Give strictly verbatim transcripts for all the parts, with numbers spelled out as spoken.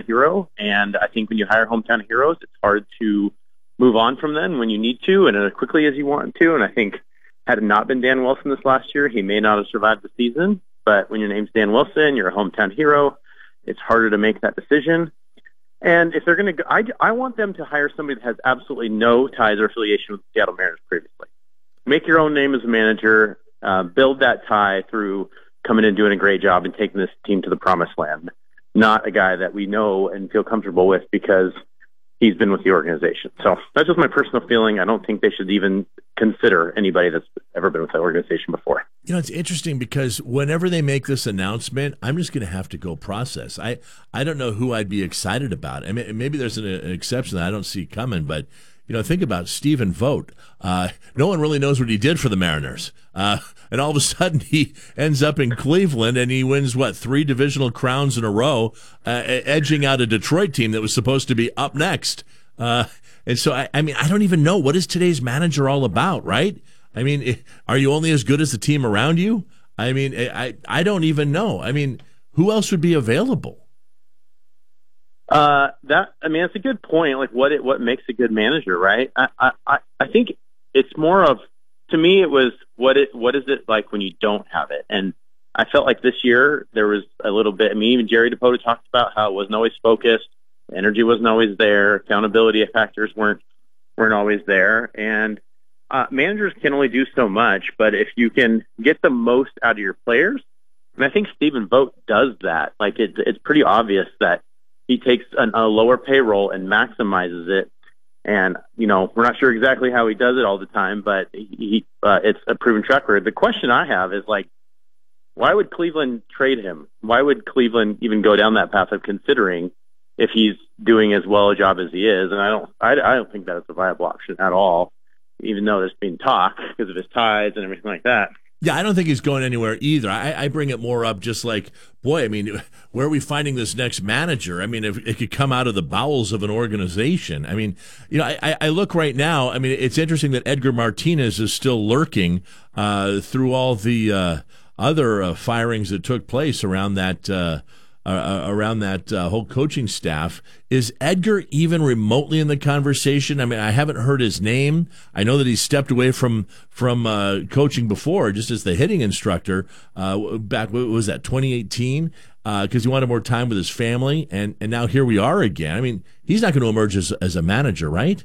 hero. And I think when you hire hometown heroes, it's hard to move on from them when you need to and as quickly as you want to. And I think had it not been Dan Wilson this last year, he may not have survived the season. But when your name's Dan Wilson, you're a hometown hero, it's harder to make that decision. And if they're going to, I, I want them to hire somebody that has absolutely no ties or affiliation with the Seattle Mariners previously. Make your own name as a manager, uh, build that tie through coming in and doing a great job and taking this team to the promised land. Not a guy that we know and feel comfortable with because he's been with the organization. So that's just my personal feeling. I don't think they should even consider anybody that's ever been with the organization before. You know, it's interesting because whenever they make this announcement, I'm just going to have to go process. I, I don't know who I'd be excited about. I mean, maybe there's an, an exception that I don't see coming, but, you know, think about Stephen Vogt. Uh, no one really knows what he did for the Mariners. Uh, and all of a sudden he ends up in Cleveland and he wins, what, three divisional crowns in a row, uh, edging out a Detroit team that was supposed to be up next. Uh, and so, I, I mean, I don't even know. What is today's manager all about, right? I mean, are you only as good as the team around you? I mean, I, I don't even know. I mean, who else would be available? Uh, that I mean, that's a good point. Like, what it, what makes a good manager, right? I, I, I think it's more of, to me, it was what it what is it like when you don't have it. And I felt like this year there was a little bit. I mean, even Jerry DePota talked about how it wasn't always focused, energy wasn't always there, accountability factors weren't weren't always there, and uh, managers can only do so much. But if you can get the most out of your players, and I think Stephen Vogt does that. Like, it's it's pretty obvious that he takes an, a lower payroll and maximizes it. And, you know, we're not sure exactly how he does it all the time, but he, uh, it's a proven track record. The question I have is, like, why would Cleveland trade him? Why would Cleveland even go down that path of considering if he's doing as well a job as he is? And I don't, I, I don't think that's a viable option at all, even though there's been talk because of his ties and everything like that. Yeah, I don't think he's going anywhere either. I, I bring it more up just like, boy, I mean, where are we finding this next manager? I mean, if it could come out of the bowels of an organization. I mean, you know, I, I look right now, I mean, it's interesting that Edgar Martinez is still lurking uh, through all the uh, other uh, firings that took place around that uh, uh, around that uh, whole coaching staff. Is Edgar even remotely in the conversation? I mean, I haven't heard his name. I know that he stepped away from from uh, coaching before, just as the hitting instructor uh, back. What was that, twenty eighteen? Because uh, he wanted more time with his family, and and now here we are again. I mean, he's not going to emerge as as a manager, right?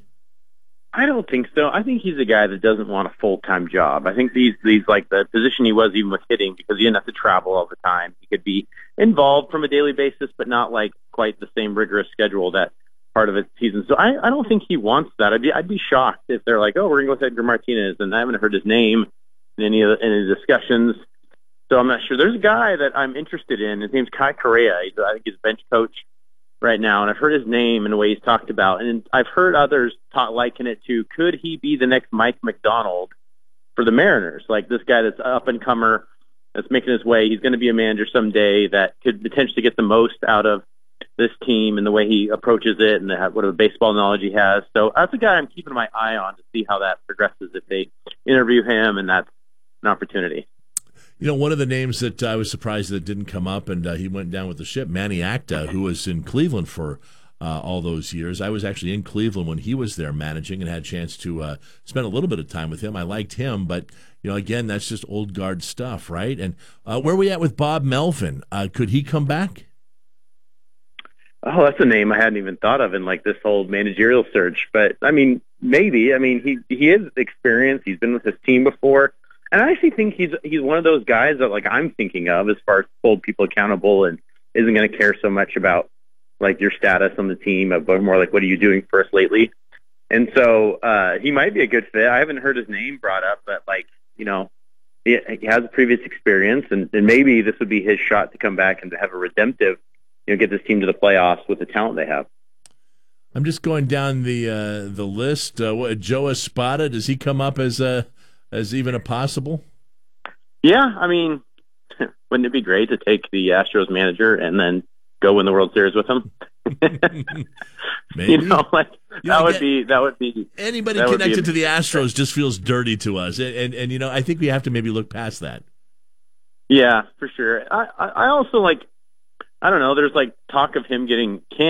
I don't think so. I think he's a guy that doesn't want a full-time job. I think these, these like the position he was even with hitting, because he didn't have to travel all the time. He could be involved from a daily basis, but not like quite the same rigorous schedule that part of his season. So I, I don't think he wants that. I'd be, I'd be shocked if they're like, oh, we're going to go with Edgar Martinez, and I haven't heard his name in any of the, any discussions. So I'm not sure. There's a guy that I'm interested in. His name's Kai Correa. He's, I think he's a bench coach right now, and I've heard his name and the way he's talked about, and I've heard others talk, liken it to, could he be the next Mike McDonald for the Mariners? Like, this guy that's up and comer, that's making his way. He's going to be a manager someday that could potentially get the most out of this team and the way he approaches it and the, whatever baseball knowledge he has. So that's a guy I'm keeping my eye on to see how that progresses if they interview him, and that's an opportunity. You know, one of the names that I was surprised that didn't come up, and uh, he went down with the ship, Manny Acta, who was in Cleveland for uh, all those years. I was actually in Cleveland when he was there managing and had a chance to uh, spend a little bit of time with him. I liked him, but, you know, again, that's just old guard stuff, right? And uh, where are we at with Bob Melvin? Uh, could he come back? Oh, that's a name I hadn't even thought of in, like, this whole managerial search. But, I mean, maybe. I mean, he, he is experienced. He's been with his team before. And I actually think he's he's one of those guys that, like, I'm thinking of as far as hold people accountable and isn't going to care so much about, like, your status on the team, but more like, what are you doing for us lately? And so uh, he might be a good fit. I haven't heard his name brought up, but, like, you know, he, he has a previous experience, and, and maybe this would be his shot to come back and to have a redemptive, you know, get this team to the playoffs with the talent they have. I'm just going down the uh, the list. Uh, what, Joe Espada, does he come up as a as even a possible? Yeah, I mean, wouldn't it be great to take the Astros manager and then go win the World Series with him? Maybe. You know, like, you that know, would get, be that would be anybody that connected would be to the Astros just feels dirty to us, and, and and you know, I think we have to maybe look past that. Yeah, for sure. I I, I also like. I don't know. There's like talk of him getting canned.